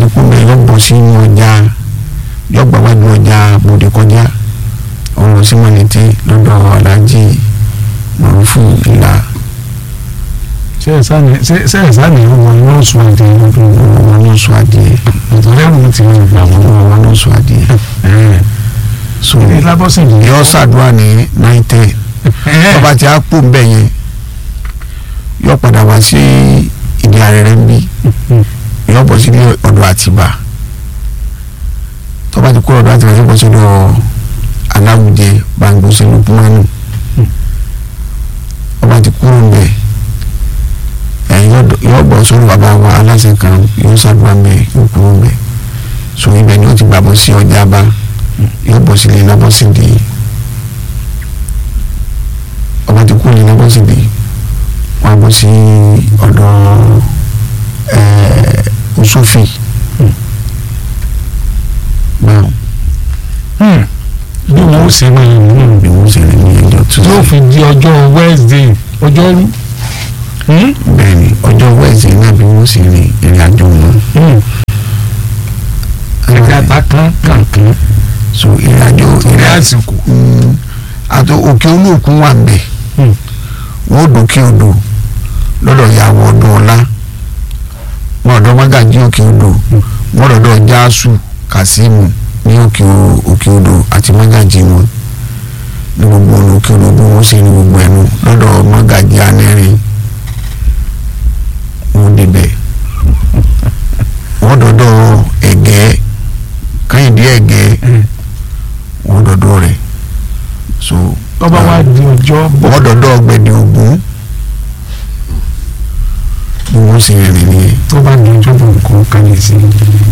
kú mi yọ bọ̀ sí ọjà yọ gbàgbájú ọjà bòde kọjá ọ̀rọ̀ sí mọ̀lẹ́tì lọ́dọ̀ aláàjì mọ̀rúfù ìlà. ṣé ẹ̀ sáà ní ọmọ náà sùn adìẹ lọ́dún ọmọ náà sùn adìẹ nítorí ẹ̀rù ti rìn ìgbà wọn. ọmọ náà sùn adìẹ. so yọ ṣàdúrà ní 9:10 tọ́ba tí a pò ń bẹ̀ yẹn yọ padà wá sí ìdí Arẹrẹ ń bí yọ bọ̀ sí ọ̀dọ̀ Àtìbà tọ́ba ti kó ọ̀dọ̀ Àtìbà yọ bọ̀ sí ọ̀dọ̀ Aláwùjẹ Bàǹgbòsí Lùkúmánù ọba ti kúrò ń bẹ̀ yọ bọ̀ sórí bàbá wa aláṣẹ kan yóò ṣàdúrà ń bẹ̀ yóò kúrò ń bẹ̀ so ibẹ̀ ni ó ti gbàgbọ́ sí ọjà bá yóò bọ̀ sílé lábọ́sídì ọba ti kúrò ní lábọ́sídì wọn bọ̀ sí ọ̀dọ̀ Òṣòfì báwọn bí wọn ó ṣe máa ń mú bí wọ́n ṣe rìn ní ẹjọ́ tó yóò fi di ọjọ́ Wednesday ọjọ́rú. bẹ́ẹ̀ ni ọjọ́ Wednesday náà bí wọ́n ṣe rìn ìrìn àjò wọn. ẹ̀ka ta kankan so ìrìn àjò ìrìn àsìkò. àti òkè olóòkun wà ń bẹ̀ wọ́n dòkè odò lọ́dọ̀ ìyàwó ọdún ọlá wọ́n ọ̀dọ́ Mágàjí òkè odò wọ́n ọ̀dọ́ Jásù Kàsímù ní òkè odò àti Mágàjí wọn ní gbogbo ọ̀nà òkè odò bí wọ́n ṣe ní gbogbo ẹnu lọ́dọ̀ Mágàjí Anẹ́rìn wọ́n débẹ̀ wọ́n dọ̀dọ̀ Ẹ̀gẹ́ Kẹ́hìndé Ẹ̀gẹ́ wọ́n dọ̀dọ̀ rẹ̀ so ọba wa di ọjọ́ wọ́n dọ̀dọ̀ Ọ̀gbẹ̀dẹ̀ Ògún bí wọ́n ṣe rìn nìyẹn. tó bá di ọjọ́ bọ̀ nǹkan kan lè sí.